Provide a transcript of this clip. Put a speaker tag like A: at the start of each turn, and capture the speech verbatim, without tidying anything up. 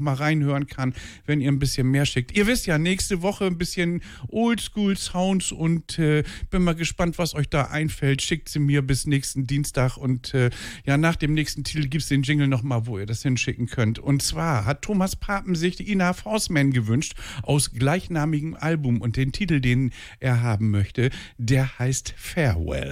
A: mal reinhören kann, wenn ihr ein bisschen mehr schickt. Ihr wisst ja, nächste Woche ein bisschen Oldschool-Sounds und äh, bin mal gespannt, was euch da einfällt. Schickt sie mir bis nächsten Dienstag und äh, ja, nach dem nächsten Titel gibt es den Jingle nochmal, wo ihr das hinschicken könnt. Und zwar hat Thomas Papen sich die Ina Forceman gewünscht aus gleichnamigem Album und den Titel, den er haben möchte, der heißt Farewell.